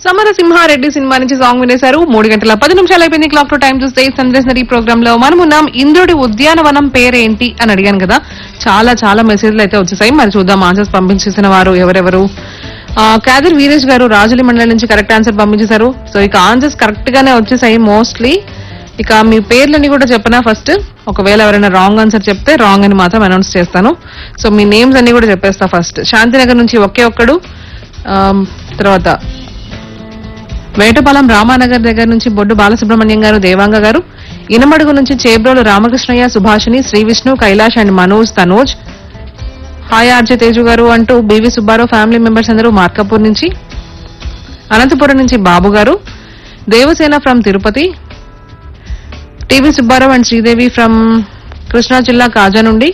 Samarasimha Reddy cinema నుంచి song వినేశారు. 3:10 అయిపోయింది. Clock to time చూస్తే సందేశనరీ ప్రోగ్రామ్ లో మనం ఉన్నాం. ఇంద్రుడి ఉద్యానవనం పేరేంటి అని అడిగాను కదా, చాలా చాలా మెసేజ్లు అయితే వచ్చేసాయి. మరి చూద్దాం ఆన్సర్స్ పంపించేసిన వారు ఎవరెవరు. కాదర్ వీరేష్ గారు రాజులి మండలం నుంచి కరెక్ట్ ఆన్సర్ పంపించేశారు. సో ఇక ఆన్సర్స్ కరెక్ట్ గానే వచ్చేసాయి మోస్ట్లీ. ఇక మీ పేర్లని కూడా చెప్పనా ఫస్ట్, ఒకవేళ ఎవరైనా రాంగ్ ఆన్సర్ చెప్తే రాంగ్ అని మాత్రం అనౌన్స్ చేస్తాను. సో మీ నేమ్స్ అన్ని కూడా చెప్పేస్తా. ఫస్ట్ శాంతినగర్ నుంచి ఒకే ఒక్కడు, తర్వాత వేటపాలెం రామానగర్ దగ్గర నుంచి బొడ్డు బాలసుబ్రహ్మణ్యం గారు, దేవాంగ గారు, ఇనమడుగు నుంచి Chebrolu Ramakrishnaiah, Subhashini, Shri Vishnu, Kailash and Manoj, Tanoj, hi RJ Teju గారు అంటూ బీవీ సుబ్బారావు ఫ్యామిలీ మెంబర్స్ అందరూ మార్కాపూర్ నుంచి, అనంతపురం నుంచి బాబు గారు, Devasena from Tirupati, TV Subbarao and Sridevi from Krishna జిల్లా కాజా నుండి,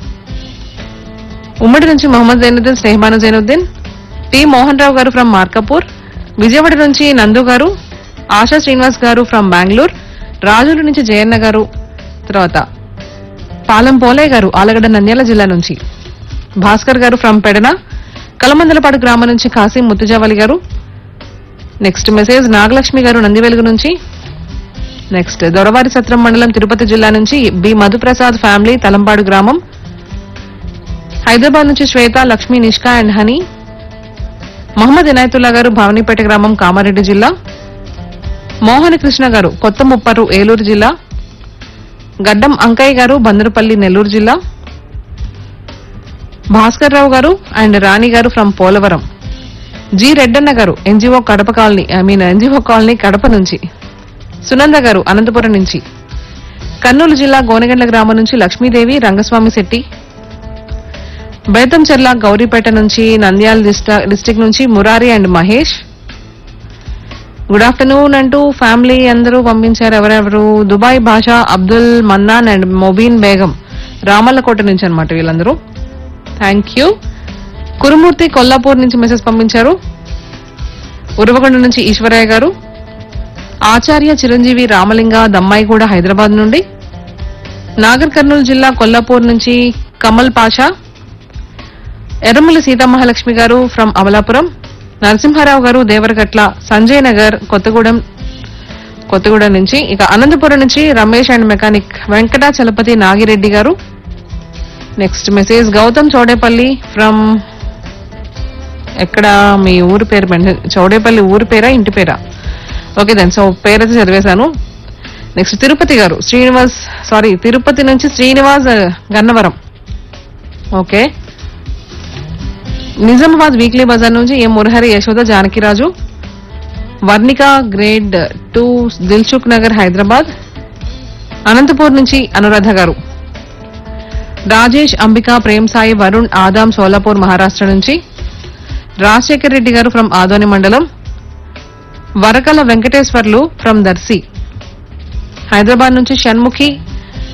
ఉమ్మడి నుంచి మొహమ్మద్ జైనుద్దీన్, స్నేహబాను జైనుద్దీన్, టి మోహన్ రావు గారు ఫ్రమ్ మార్కాపూర్, విజయవాడ నుంచి నందు గారు, ఆశా శ్రీనివాస్ గారు ఫ్రమ్ బెంగళూరు, రాజుల నుంచి జయన్న గారు, తర్వాత పాలెం పోలయ్య గారు ఆలగడ్డ నంద్యాల జిల్లా నుంచి, భాస్కర్ గారు ఫ్రమ్ పెడన, కలమందలపాడు గ్రామం నుంచి కాసిం ముత్తుజావలి గారు, నెక్స్ట్ మెసేజ్ నాగలక్ష్మి గారు నందివెలుగు నుంచి, నెక్స్ట్ దొరవారి సత్రం మండలం తిరుపతి జిల్లా నుంచి బి మధుప్రసాద్ ఫ్యామిలీ తలంపాడు గ్రామం, హైదరాబాద్ నుంచి శ్వేత, లక్ష్మి, నిష్కా అండ్ హనీ, మహమ్మద్ ఇనాయతుల్లా గారు భవానీపేట గ్రామం కామారెడ్డి జిల్లా, మోహన కృష్ణ గారు కొత్త ముప్పరు ఏలూరు జిల్లా, గడ్డం అంకయ్య గారు బందరుపల్లి నెల్లూరు జిల్లా, భాస్కర్ రావు గారు అండ్ రాణి గారు ఫ్రమ్ పోలవరం, జి రెడ్డన్న గారు NGO Kadapa colony NGO colony Kadapa నుంచి, సునంద గారు అనంతపురం నుంచి, కర్నూలు జిల్లా గోనగండ్ల గ్రామం నుంచి లక్ష్మీదేవి, రంగస్వామి శెట్టి, బేతంచెర్ల గౌరీపేట నుంచి నంద్యాల డిస్టిక్ నుంచి Murari and Mahesh, good afternoon అంటూ ఫ్యామిలీ అందరూ పంపించారు. ఎవరెవరు, దుబాయ్ భాష, అబ్దుల్ మన్నాన్ అండ్ మొబీన్ బేగం రామల్లకోట నుంచి అన్నమాట వీళ్ళందరూ. Thank you. కురుమూర్తి కొల్లాపూర్ నుంచి మెసేజ్ పంపించారు. ఉరవకొండ నుంచి ఈశ్వరయ్య గారు, ఆచార్య చిరంజీవి రామలింగ దమ్మాయిగూడ హైదరాబాద్ నుండి, నాగర్ కర్నూలు జిల్లా కొల్లాపూర్ నుంచి కమల్ పాషా, ఎర్రమల్లి సీతామహాలక్ష్మి గారు ఫ్రమ్ అమలాపురం, నరసింహారావు గారు దేవరగట్ల, సంజయ్ నగర్ కొత్తగూడెం నుంచి, ఇక అనంతపురం నుంచి రమేష్ అండ్ మెకానిక్ వెంకటాచలపతి నాగిరెడ్డి గారు. Next message Gautam Chowdepalli from ఎక్కడ మీ ఊరు పేరు, చౌడేపల్లి ఊరు పేరా ఇంటి పేరా? ఓకే దెన్, సో పేరైతే చదివేశాను. నెక్స్ట్ తిరుపతి గారు తిరుపతి నుంచి శ్రీనివాస్ గన్నవరం. ఓకే, నిజామాబాద్ వీక్లీ బజార్ నుంచి ఏ మురహరి యశోద జానకిరాజు, వర్ణిక గ్రేడ్ 2 దిల్సుఖ్ నగర్ హైదరాబాద్, అనంతపూర్ నుంచి అనురాధ గారు, రాజేష్, అంబిక, ప్రేమ్ సాయి, వరుణ్, ఆదాం సోలాపూర్ మహారాష్ట్ర నుంచి, రాజశేఖర్ రెడ్డి గారు ఫ్రమ్ ఆదోని మండలం, వరకల వెంకటేశ్వర్లు ఫ్రమ్ దర్శి హైదరాబాద్ నుంచి, షణ్ముఖి,